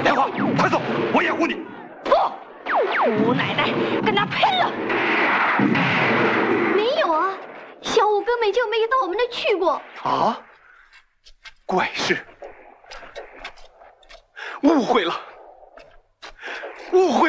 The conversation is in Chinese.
莲花，快走，我掩护你。 不，姑奶奶跟他拼了！ 没有啊，小五根本就没有到我们那去过。 啊？怪事，误会了，误会。